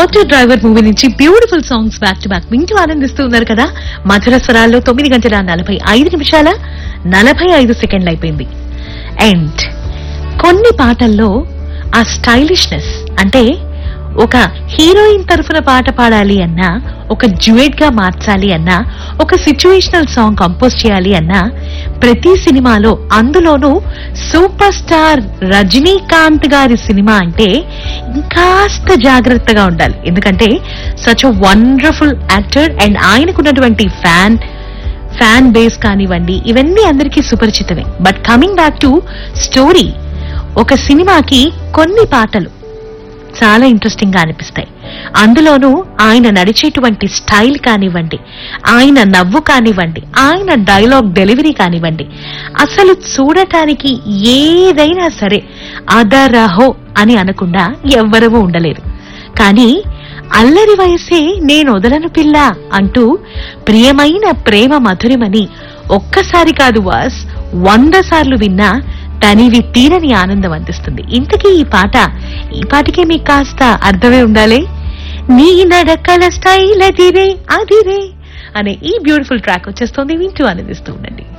Auto driver movie నుంచి beautiful songs back to back వింటూ ఆనందిస్తూ ఉన్నారు కదా. మధుర స్వరాల్లో 9:45 అయిపోయింది. అండ్ కొన్ని పాటల్లో ఆ స్టైలిష్నెస్ అంటే ఒక హీరోయిన్ తరఫున పాట పాడాలి అన్నా, ఒక డ్యూయట్ గా మార్చాలి అన్నా, ఒక సిచ్యువేషనల్ సాంగ్ కంపోజ్ చేయాలి అన్నా ప్రతి సినిమాలో, అందులోనూ సూపర్ స్టార్ రజనీకాంత్ గారి సినిమా అంటే ఇంకాస్త జాగ్రత్తగా ఉండాలి. ఎందుకంటే such a wonderful actor and ఆయనకున్నటువంటి ఫ్యాన్ బేస్ కానివ్వండి, ఇవన్నీ అందరికీ సుపరిచితమే. But coming back to story, ఒక సినిమాకి కొన్ని పాటలు చాలా ఇంట్రెస్టింగ్ గా అనిపిస్తాయి. అందులోనూ ఆయన నడిచేటువంటి స్టైల్ కానివ్వండి, ఆయన నవ్వు కానివ్వండి, ఆయన డైలాగ్ డెలివరీ కానివ్వండి, అసలు చూడటానికి ఏదైనా సరే అదరహో అని అనకుండా ఎవ్వరూ ఉండలేరు. కానీ అల్లరి వయసే నేను వదలను పిల్ల అంటూ ప్రియమైన ప్రేమ మధురిమని ఒక్కసారి కాదు వాస్ 100 సార్లు విన్నా తనివి తీరని ఆనందం అందిస్తుంది. ఇంతకీ ఈ పాటకే మీకు కాస్త అర్థమే ఉండాలి. నీ నడకల స్టైల్ అదిరే అదిరే అనే ఈ బ్యూటిఫుల్ ట్రాక్ వచ్చేస్తుంది. వింటూ ఆనందిస్తూ ఉండండి.